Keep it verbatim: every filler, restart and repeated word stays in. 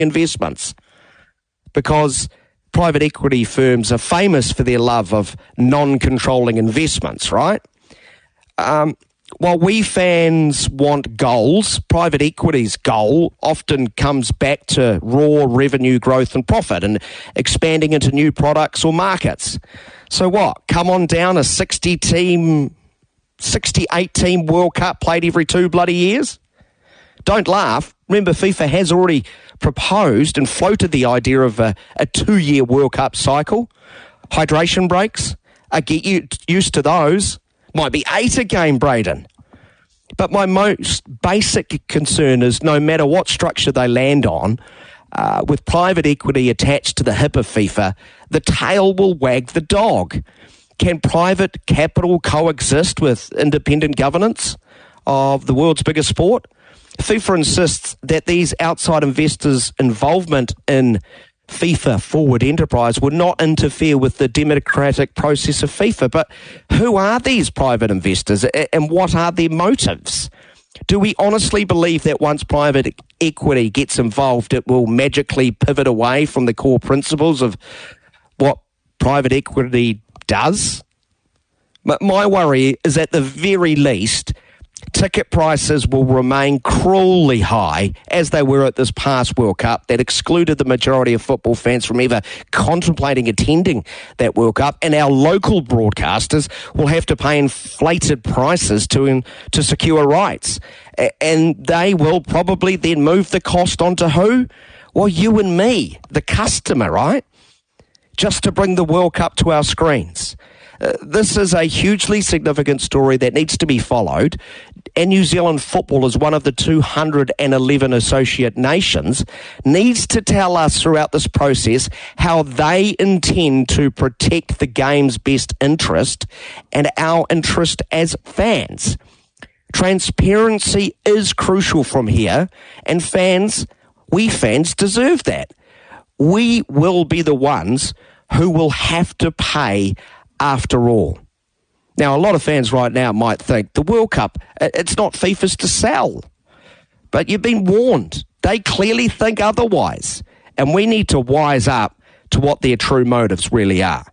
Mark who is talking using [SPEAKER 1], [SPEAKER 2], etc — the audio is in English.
[SPEAKER 1] investments, because private equity firms are famous for their love of non-controlling investments, right? Um, while we fans want goals, private equity's goal often comes back to raw revenue growth and profit and expanding into new products or markets. So what? Come on down a sixty-team, sixty-eight-team World Cup played every two bloody years? Don't laugh. Remember, FIFA has already proposed and floated the idea of a, a two-year World Cup cycle. Hydration breaks. I get you used to those. Might be eight a game, Braden. But my most basic concern is no matter what structure they land on, uh, with private equity attached to the hip of FIFA, the tail will wag the dog. Can private capital coexist with independent governance of the world's biggest sport? FIFA insists that these outside investors' involvement in FIFA forward enterprise would not interfere with the democratic process of FIFA. But who are these private investors and what are their motives? Do we honestly believe that once private equity gets involved, it will magically pivot away from the core principles of what private equity does? But my worry is, at the very least, ticket prices will remain cruelly high, as they were at this past World Cup that excluded the majority of football fans from ever contemplating attending that World Cup, and our local broadcasters will have to pay inflated prices to to secure rights. And they will probably then move the cost onto who? Well, you and me, the customer, right? Just to bring the World Cup to our screens. Uh, this is a hugely significant story that needs to be followed, and New Zealand football, as one of the two hundred eleven associate nations, needs to tell us throughout this process how they intend to protect the game's best interest and our interest as fans. Transparency is crucial from here, and fans, we fans deserve that. We will be the ones who will have to pay after all. Now, a lot of fans right now might think the World Cup, it's not FIFA's to sell. But you've been warned. They clearly think otherwise. And we need to wise up to what their true motives really are.